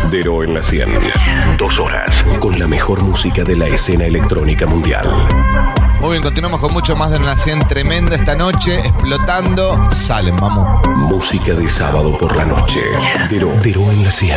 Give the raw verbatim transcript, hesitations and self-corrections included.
Dero en la cien. Dos horas con la mejor música de la escena electrónica mundial. Muy bien, continuamos con mucho más de una cien tremenda esta noche, explotando. Salen, vamos. Música de sábado por la noche. Dero, Dero en la cien.